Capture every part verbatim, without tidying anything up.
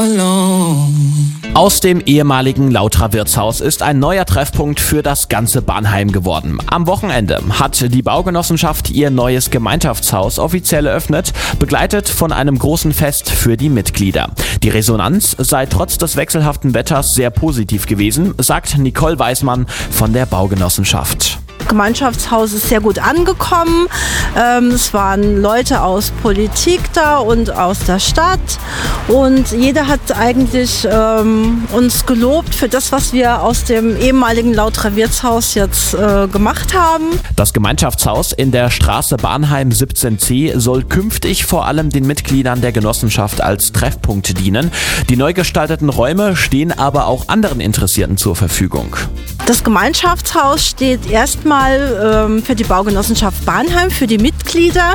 Aus dem ehemaligen Lautra Wirtshaus ist ein neuer Treffpunkt für das ganze Bahnheim geworden. Am Wochenende hat die Baugenossenschaft ihr neues Gemeinschaftshaus offiziell eröffnet, begleitet von einem großen Fest für die Mitglieder. Die Resonanz sei trotz des wechselhaften Wetters sehr positiv gewesen, sagt Nicole Weismann von der Baugenossenschaft. Gemeinschaftshaus ist sehr gut angekommen. Ähm, es waren Leute aus Politik da und aus der Stadt. Und jeder hat eigentlich ähm, uns gelobt für das, was wir aus dem ehemaligen Lautra Wirtshaus jetzt äh, gemacht haben. Das Gemeinschaftshaus in der Straße Bahnheim siebzehn C soll künftig vor allem den Mitgliedern der Genossenschaft als Treffpunkt dienen. Die neu gestalteten Räume stehen aber auch anderen Interessierten zur Verfügung. Das Gemeinschaftshaus steht erstmal ähm, für die Baugenossenschaft Bahnheim, für die Mitglieder.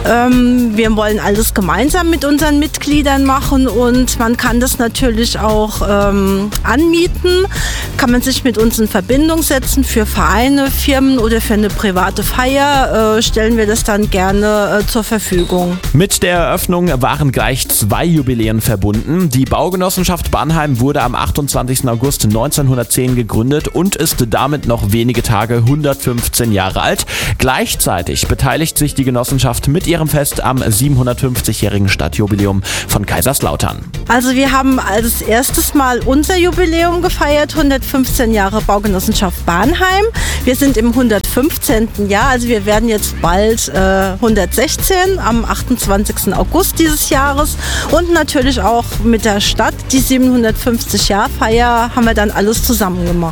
Ähm, wir wollen alles gemeinsam mit unseren Mitgliedern machen und man kann das natürlich auch ähm, anmieten. Kann man sich mit uns in Verbindung setzen für Vereine, Firmen oder für eine private Feier, äh, stellen wir das dann gerne äh, zur Verfügung. Mit der Eröffnung waren gleich zwei Jubiläen verbunden. Die Baugenossenschaft Bahnheim wurde am achtundzwanzigsten August neunzehnhundertzehn gegründet und ist damit noch wenige Tage hundertfünfzehn Jahre alt. Gleichzeitig beteiligt sich die Genossenschaft mit ihrem Fest am siebenhundertfünfzigjährigen Stadtjubiläum von Kaiserslautern. Also wir haben als erstes Mal unser Jubiläum gefeiert, hundertfünfzehn Jahre Baugenossenschaft Bahnheim. Wir sind im hundertfünfzehnten Jahr, also wir werden jetzt bald äh, hundertsechzehn am achtundzwanzigsten August dieses Jahres und natürlich auch mit der Stadt, die siebenhundertfünfzig-Jahr-Feier haben wir dann alles zusammen gemacht.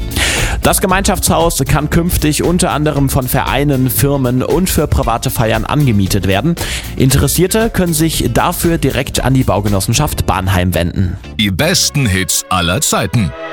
Das Gemeinschaftshaus kann künftig unter anderem von Vereinen, Firmen und für private Feiern angemietet werden. Interessierte können sich dafür direkt an die Baugenossenschaft Bahnheim wenden. Die besten Hits aller Zeiten.